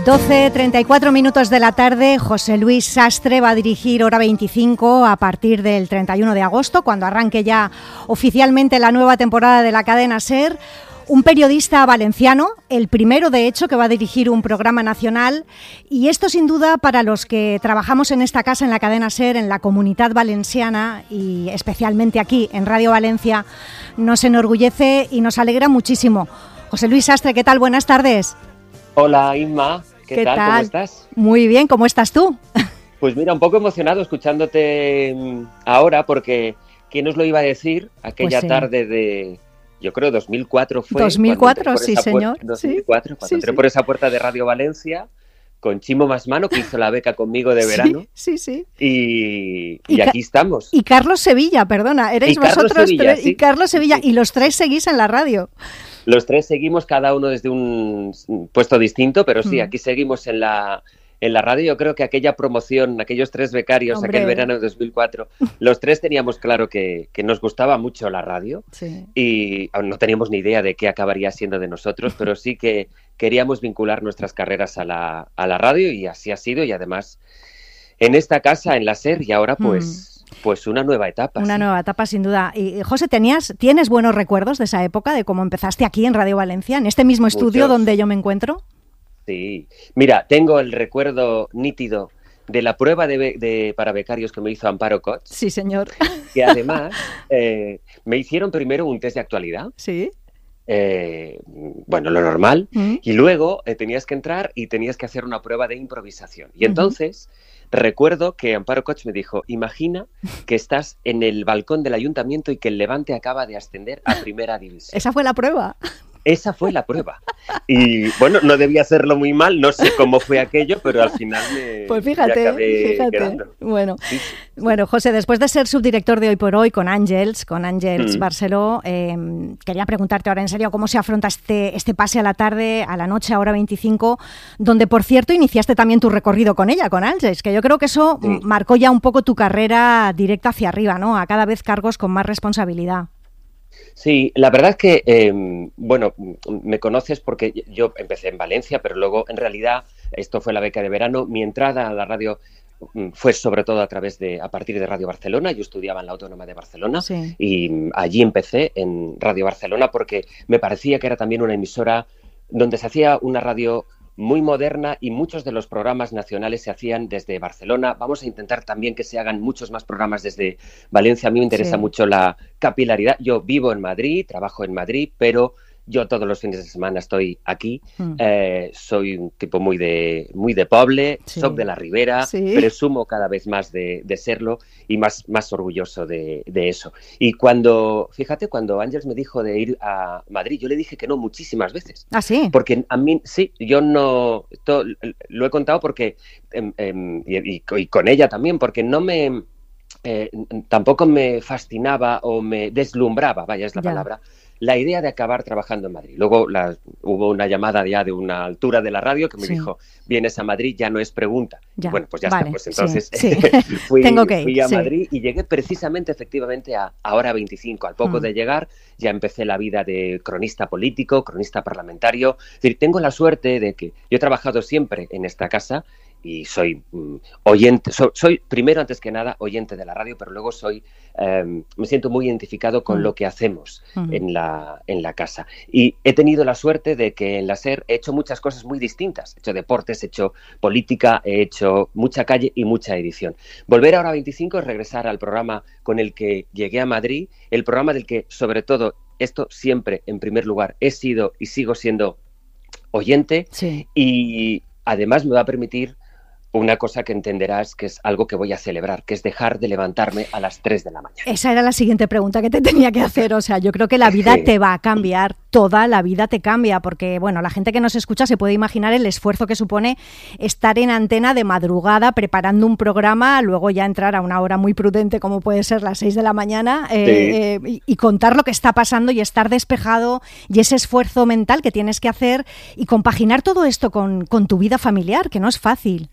12:34 minutos de la tarde. José Luis Sastre va a dirigir Hora 25 a partir del 31 de agosto, cuando arranque ya oficialmente la nueva temporada de la cadena SER. Un periodista valenciano, el primero de hecho que va a dirigir un programa nacional, y esto sin duda para los que trabajamos en esta casa, en la cadena SER, en la Comunitat Valenciana y especialmente aquí en Radio Valencia, nos enorgullece y nos alegra muchísimo. José Luis Sastre, ¿qué tal? Buenas tardes. Hola Inma, ¿qué tal? ¿Cómo estás? Muy bien, ¿cómo estás tú? Pues mira, un poco emocionado escuchándote ahora, porque ¿quién nos lo iba a decir aquella tarde de, yo creo 2004 fue? 2004, sí señor. 2004, cuando entré por esa puerta de Radio Valencia, con Chimo Masmano, que hizo la beca conmigo de verano. Sí. Y aquí estamos. Y Carlos Sevilla, perdona, erais vosotros tres, sí. Y Carlos Sevilla, sí. Y los tres seguís en la radio. Los tres seguimos, cada uno desde un puesto distinto, pero sí, aquí seguimos en la radio. Yo creo que aquella promoción, aquellos tres becarios, hombre, aquel verano de 2004, los tres teníamos claro que nos gustaba mucho la radio, sí. Y no teníamos ni idea de qué acabaría siendo de nosotros, pero sí que queríamos vincular nuestras carreras a la radio, y así ha sido, y además en esta casa, en la SER, y ahora pues una nueva etapa. Una nueva etapa, sin duda. Y José, ¿tienes buenos recuerdos de esa época, de cómo empezaste aquí en Radio Valencia, en este mismo estudio donde yo me encuentro? Sí. Mira, tengo el recuerdo nítido de la prueba para becarios que me hizo Amparo Cots. Sí, señor. Que además me hicieron primero un test de actualidad. Sí. Bueno, lo normal. Y luego tenías que entrar y tenías que hacer una prueba de improvisación. Y entonces recuerdo que Amparo Cots me dijo: imagina que estás en el balcón del ayuntamiento y que el Levante acaba de ascender a primera división. ¿Esa fue la prueba? Esa fue la prueba. Y bueno, no debía hacerlo muy mal, no sé cómo fue aquello, pero al final pues fíjate. Quedando. Bueno, José, después de ser subdirector de Hoy por Hoy con Àngels Barceló, quería preguntarte ahora en serio cómo se afronta este pase a la tarde, a la noche, a Hora 25, donde por cierto iniciaste también tu recorrido con ella, con Àngels, que yo creo que eso marcó ya un poco tu carrera directa hacia arriba, ¿no? A cada vez cargos con más responsabilidad. Sí, la verdad es que, bueno, me conoces porque yo empecé en Valencia, pero luego, en realidad, esto fue la beca de verano. Mi entrada a la radio fue sobre todo a partir de Radio Barcelona. Yo estudiaba en la Autónoma de Barcelona, sí. Y allí empecé en Radio Barcelona porque me parecía que era también una emisora donde se hacía una radio muy moderna, y muchos de los programas nacionales se hacían desde Barcelona. Vamos a intentar también que se hagan muchos más programas desde Valencia. A mí me interesa mucho la capilaridad. Yo vivo en Madrid, trabajo en Madrid, pero yo todos los fines de semana estoy aquí. Soy un tipo muy de poble, soy de la Ribera, presumo cada vez más de serlo, y más orgulloso de eso. Y cuando Àngels me dijo de ir a Madrid, yo le dije que no muchísimas veces. ¿Ah, sí? Porque a mí, sí, yo no... lo he contado porque... y con ella también, porque no me... tampoco me fascinaba o me deslumbraba, vaya, es la palabra, la idea de acabar trabajando en Madrid. Luego hubo una llamada ya de una altura de la radio que me dijo: vienes a Madrid, ya no es pregunta. Y bueno, pues ya está. Pues entonces fui a Madrid y llegué precisamente, efectivamente, a Hora 25. Al poco de llegar ya empecé la vida de cronista político, cronista parlamentario. Es decir, tengo la suerte de que yo he trabajado siempre en esta casa y soy oyente, soy primero, antes que nada, oyente de la radio, pero luego me siento muy identificado con lo que hacemos en la casa. Y he tenido la suerte de que en la SER he hecho muchas cosas muy distintas. He hecho deportes, he hecho política, he hecho mucha calle y mucha edición. Volver a Hora 25 es regresar al programa con el que llegué a Madrid, el programa del que, sobre todo, esto siempre, en primer lugar, he sido y sigo siendo oyente, y además me va a permitir una cosa que entenderás que es algo que voy a celebrar, que es dejar de levantarme a las 3 de la mañana. Esa era la siguiente pregunta que te tenía que hacer. O sea, yo creo que la vida te va a cambiar, toda la vida te cambia, porque, bueno, la gente que nos escucha se puede imaginar el esfuerzo que supone estar en antena de madrugada preparando un programa, luego ya entrar a una hora muy prudente como puede ser las 6 de la mañana y contar lo que está pasando y estar despejado, y ese esfuerzo mental que tienes que hacer y compaginar todo esto con tu vida familiar, que no es fácil.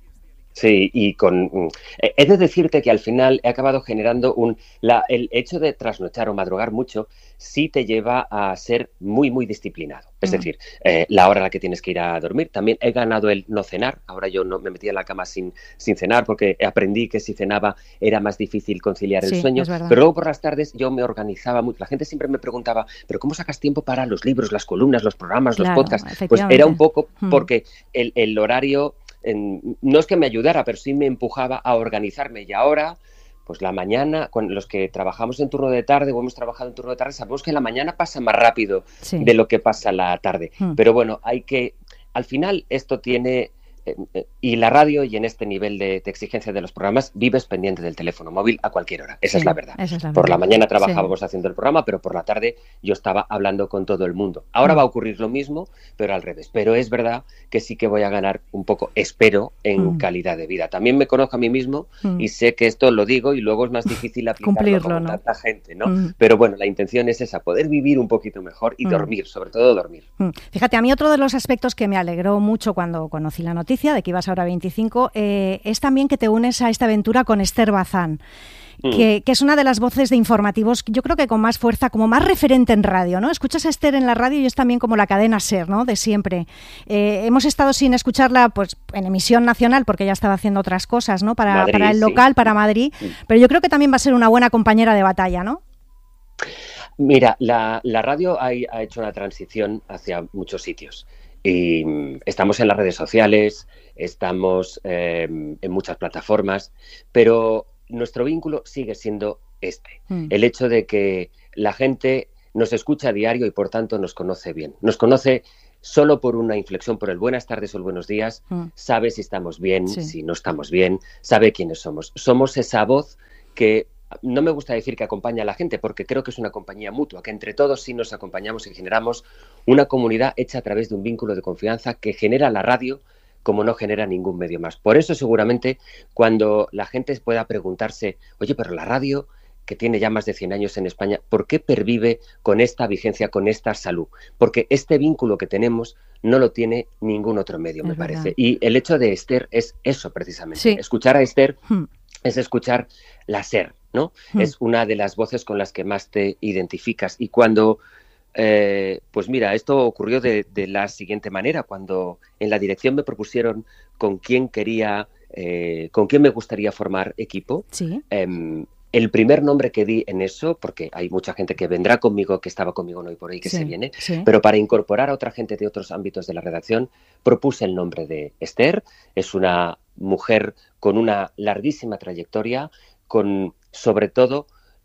Sí, y he de decirte que al final he acabado generando el hecho de trasnochar o madrugar mucho sí te lleva a ser muy, muy disciplinado. Es decir, la hora a la que tienes que ir a dormir. También he ganado el no cenar. Ahora yo no me metía en la cama sin cenar porque aprendí que si cenaba era más difícil conciliar el sueño. Pero luego por las tardes yo me organizaba mucho. La gente siempre me preguntaba, ¿pero cómo sacas tiempo para los libros, las columnas, los programas, los podcasts? Pues era un poco porque el horario... no es que me ayudara, pero sí me empujaba a organizarme. Y ahora, pues la mañana, con los que trabajamos en turno de tarde o hemos trabajado en turno de tarde, sabemos que la mañana pasa más rápido de lo que pasa la tarde. Pero bueno, al final esto tiene... y la radio, y en este nivel de exigencia de los programas, vives pendiente del teléfono móvil a cualquier hora. Esa es la verdad. Por la mañana trabajábamos haciendo el programa, pero por la tarde yo estaba hablando con todo el mundo. Ahora va a ocurrir lo mismo, pero al revés. Pero es verdad que sí que voy a ganar un poco, espero, en calidad de vida. También me conozco a mí mismo y sé que esto lo digo y luego es más difícil aplicarlo con tanta gente, ¿no? Pero bueno, la intención es esa, poder vivir un poquito mejor y dormir, sobre todo dormir. Fíjate, a mí otro de los aspectos que me alegró mucho cuando conocí la noticia de que ibas a Hora 25, es también que te unes a esta aventura con Esther Bazán, que es una de las voces de informativos, yo creo que con más fuerza, como más referente en radio, ¿no? Escuchas a Esther en la radio y es también como la cadena SER, ¿no? De siempre. Hemos estado sin escucharla pues en emisión nacional porque ella estaba haciendo otras cosas, ¿no? Para el local, para Madrid, pero yo creo que también va a ser una buena compañera de batalla, ¿no? Mira, la radio ha hecho una transición hacia muchos sitios. Y estamos en las redes sociales, estamos en muchas plataformas, pero nuestro vínculo sigue siendo el hecho de que la gente nos escucha a diario y por tanto nos conoce bien. Nos conoce solo por una inflexión, por el buenas tardes o el buenos días, sabe si estamos bien, si no estamos bien, sabe quiénes somos. Somos esa voz que... No me gusta decir que acompaña a la gente porque creo que es una compañía mutua, que entre todos sí nos acompañamos y generamos una comunidad hecha a través de un vínculo de confianza que genera la radio como no genera ningún medio más. Por eso seguramente cuando la gente pueda preguntarse, oye, pero la radio que tiene ya más de 100 años en España, ¿por qué pervive con esta vigencia, con esta salud? Porque este vínculo que tenemos no lo tiene ningún otro medio, me parece. Y el hecho de Esther es eso precisamente. Escuchar a Esther es escuchar la SER, ¿no? Es una de las voces con las que más te identificas. Y cuando, pues mira, esto ocurrió de la siguiente manera. Cuando en la dirección me propusieron con quién me gustaría formar equipo, el primer nombre que di en eso, porque hay mucha gente que vendrá conmigo, que estaba conmigo no y por ahí que se viene, pero para incorporar a otra gente de otros ámbitos de la redacción, propuse el nombre de Esther. Es una mujer con una larguísima trayectoria, con sobre todo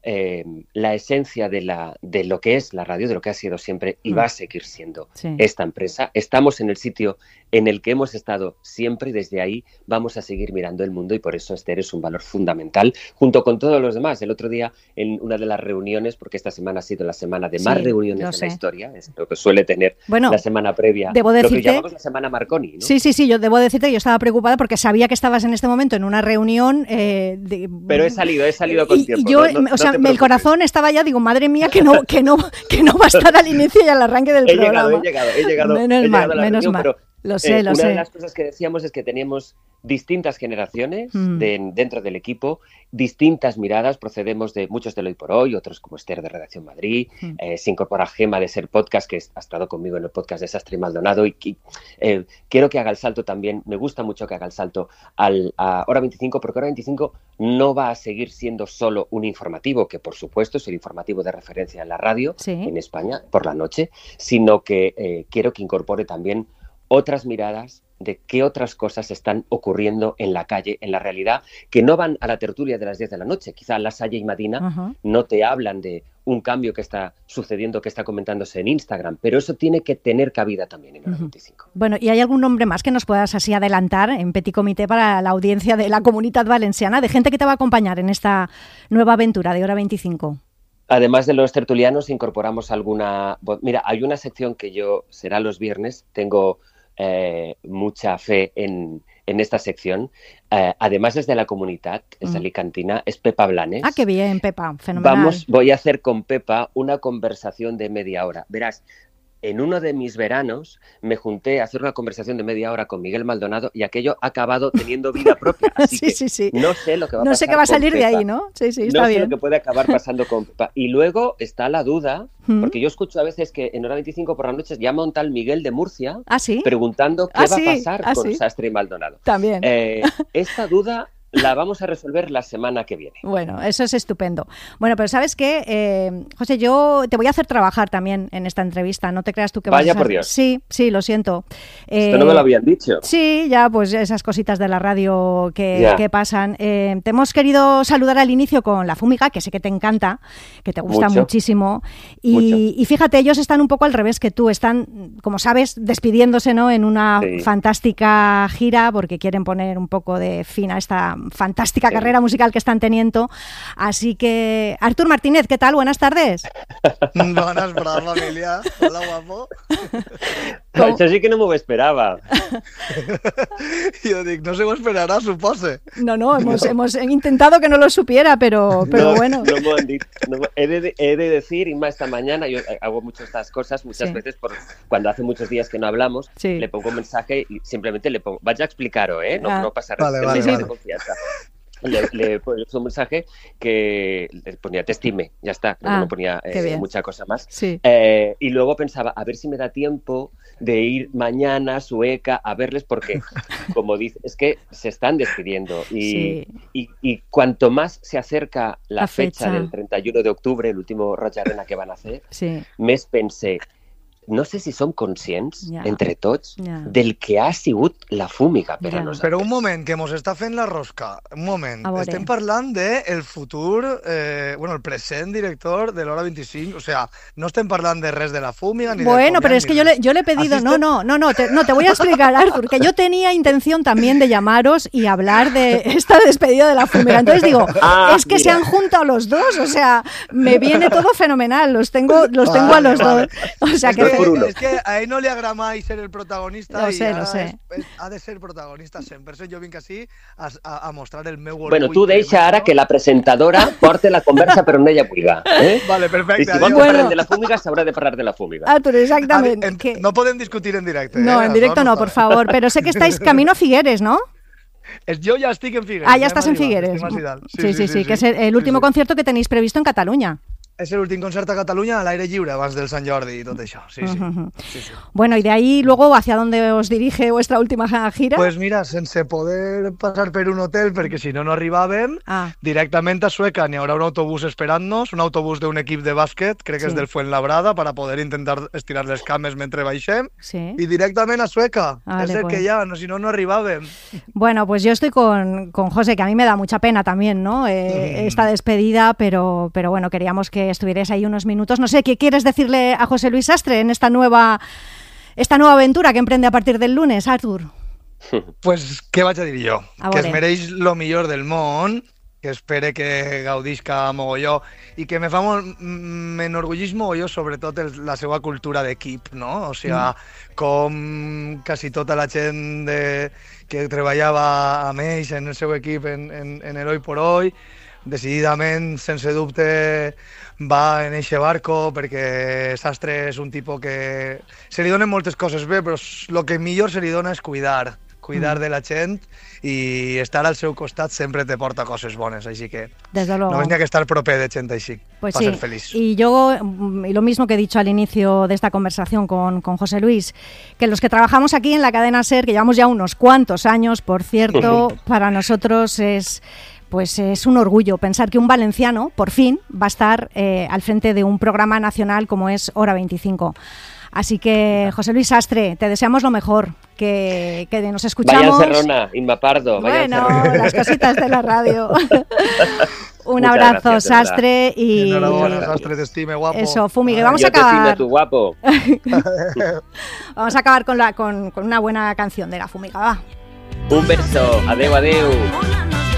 la esencia de lo que es la radio, de lo que ha sido siempre y va a seguir siendo esta empresa. Estamos en el sitio en el que hemos estado siempre y desde ahí vamos a seguir mirando el mundo y por eso Esther es un valor fundamental junto con todos los demás. El otro día en una de las reuniones, porque esta semana ha sido la semana de más reuniones de la historia, es lo que suele tener la semana previa, debo decirte, lo que llamamos la semana Marconi, ¿no? Sí, yo debo decirte que yo estaba preocupada porque sabía que estabas en este momento en una reunión pero he salido con tiempo. Yo, el corazón estaba ya, digo, madre mía, que no va a estar al inicio y al arranque del programa. He llegado menos a la mal. Pero, lo sé. Una de las cosas que decíamos es que teníamos distintas generaciones dentro del equipo, distintas miradas, procedemos de muchos del Hoy por Hoy, otros como Esther de Redacción Madrid, se incorpora Gema de Ser Podcast, que ha estado conmigo en el podcast de Sastre y Maldonado, y quiero que haga el salto también, me gusta mucho que haga el salto a Hora 25, porque Hora 25 no va a seguir siendo solo un informativo, que por supuesto es el informativo de referencia en la radio en España por la noche, sino que quiero que incorpore también otras miradas de qué otras cosas están ocurriendo en la calle, en la realidad, que no van a la tertulia de las 10 de la noche. Quizá La Salle y Madina no te hablan de un cambio que está sucediendo, que está comentándose en Instagram, pero eso tiene que tener cabida también en Hora 25. Bueno, ¿y hay algún nombre más que nos puedas así adelantar en Petit Comité para la audiencia de la Comunitat Valenciana, de gente que te va a acompañar en esta nueva aventura de Hora 25? Además de los tertulianos, incorporamos alguna... Mira, hay una sección que será los viernes, tengo mucha fe en esta sección. Además es de la comunidad, es alicantina, es Pepa Blanes. Ah, qué bien, Pepa, fenomenal. Voy a hacer con Pepa una conversación de media hora. Verás, en uno de mis veranos me junté a hacer una conversación de media hora con Miguel Maldonado y aquello ha acabado teniendo vida propia. Así sí. No sé lo que va a pasar. No sé qué va a salir con de Pepa. ahí, ¿no? Sí, está no sé bien. lo que puede acabar pasando con Pepa. Y luego está la duda, porque yo escucho a veces que en Hora 25 por las noches llama un tal Miguel de Murcia preguntando qué va a pasar con Sastre y Maldonado. También. Esta duda la vamos a resolver la semana que viene. Bueno, eso es estupendo. Bueno, pero ¿sabes qué? José, yo te voy a hacer trabajar también en esta entrevista. No te creas tú que Vaya vas a... por Dios. Sí, lo siento. Esto no me lo habían dicho. Sí, ya, pues esas cositas de la radio que pasan. Te hemos querido saludar al inicio con La Fúmiga, que sé que te encanta, que te gusta muchísimo. Y fíjate, ellos están un poco al revés que tú. Están, como sabes, despidiéndose, ¿no?, en una fantástica gira, porque quieren poner un poco de fin a esta fantástica carrera musical que están teniendo. Así que, Artur Martínez, ¿qué tal? Buenas tardes. Buenas, brava, familia. Hola, guapo. Això sí que no m'ho esperava. Jo dic, no se m'ho esperarà, supose. No, hemos intentado que no lo supiera, pero bueno. No me han dicho. He de decir, Inma, esta mañana, yo hago mucho estas cosas, muchas veces, cuando hace muchos días que no hablamos, le pongo un mensaje y simplemente le pongo, vaya a explicar-ho, no pasa nada. Vale. De confianza. Le pongo un mensaje que le ponía te estime, ya está, no ponía mucha cosa más. Sí. Y luego pensaba, a ver si me da tiempo de ir mañana a Sueca a verles, porque, como dice, es que se están despidiendo y cuanto más se acerca la fecha del 31 de octubre, el último Roig Arena que van a hacer, més pensé, no sé si som conscients, entre tots, del que ha sigut La Fúmiga per a nosaltres. Però un moment, que mos està fent la rosca. Un moment. Estem parlant del futur, el present director de l'Hora 25. O sea, no estem parlant de res de La Fúmiga ni Bueno, pero es que yo le he pedido... No, te voy a explicar, Artur, que yo tenía intención también de llamaros y hablar de esta despedida de La Fúmiga. Entonces digo, es que se han juntado los dos, o sea, me viene todo fenomenal, los tengo a los dos. O sea, es que a ell no li agrada mai ser el protagonista. Lo sé. Ha de ser protagonista sempre. Per això jo vinc així a mostrar el meu orgull. Bueno, tu deixa ara que la presentadora porte la conversa per on ella vulga. Vale, perfecte. I si vol que parlem de La Fúmiga, s'haurà de parlar de La Fúmiga. Artur, exactament. No podem discutir en directe. No, en directo no, por favor. Pero sé que estáis camino a Figueres, ¿no? Yo ya estoy en Figueres. Ah, ya estás en Figueres. Sí, que es el último concierto que tenéis previsto en Cataluña. És l'últim concert a Catalunya a l'aire lliure abans del Sant Jordi i tot això. Sí. Bueno, y de ahí luego, ¿hacia dónde os dirige vuestra última gira? Pues mira, sense poder passar per un hotel, perquè si no arribàvem, directament a Sueca n'hi haurà un autobús esperant-nos, un autobús d'un equip de bàsquet, crec que és del Fuenlabrada, per a poder intentar estirar les cames mentre baixem, i directament a Sueca. És el que hi ha, si no arribàvem. Bueno, pues yo estoy con José, que a mí me da mucha pena también, ¿no? Esta despedida, pero bueno, queríamos que estuvierais ahí unos minutos. No sé, ¿qué quieres decirle a José Luis Sastre en esta nueva aventura que emprende a partir del lunes, Artur? Pues què vaig a dir jo? Que es mereix lo millor del món, que espere que gaudisca mogolló i que m'enorgullís mogolló sobretot la seva cultura d'equip, no? O sigui, com quasi tota la gent que treballava amb ells en el seu equip en Heroi por Hoy, decididament, sense dubte, va en eixe barco, perquè Sastre és un tipus que se li donen moltes coses bé, però el que millor se li dona és cuidar de la gent i estar al seu costat sempre te porta coses bones, així que només n'hi ha que estar proper de gent així, para ser feliz. Y lo mismo que he dicho al inicio de esta conversación con José Luis, que los que trabajamos aquí en la cadena SER, que llevamos ya unos cuantos años, por cierto, para nosotros es un orgullo pensar que un valenciano, por fin, va a estar al frente de un programa nacional como es Hora 25. Así que, José Luis Sastre, te deseamos lo mejor, que nos escuchamos. Vaya encerrona, Inma Pardo. Bueno, las cositas de la radio. Un abrazo, gracias, Sastre. Y enhorabuena, Sastre, te estime, guapo. Eso, Fumigue, vamos a acabar. Yo te estime, tu guapo. Vamos a acabar con una buena canción de La Fúmiga, va. Un beso, adeu, adeu.